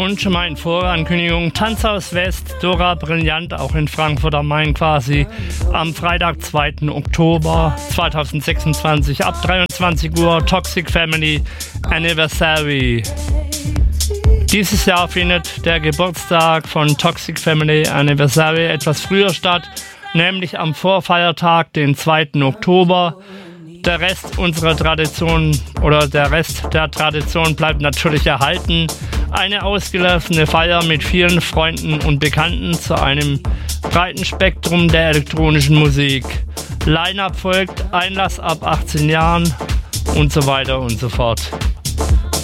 Und schon mal in Vorankündigung, Tanzhaus West, Dora Brillant, auch in Frankfurt am Main quasi, am Freitag, 2. Oktober 2026 ab 23 Uhr, Toxic Family Anniversary. Dieses Jahr findet der Geburtstag von Toxic Family Anniversary etwas früher statt, nämlich am Vorfeiertag, den 2. Oktober. Der Rest unserer Tradition oder der Rest der Tradition bleibt natürlich erhalten. Eine ausgelassene Feier mit vielen Freunden und Bekannten zu einem breiten Spektrum der elektronischen Musik. Line-up folgt, Einlass ab 18 Jahren und so weiter und so fort.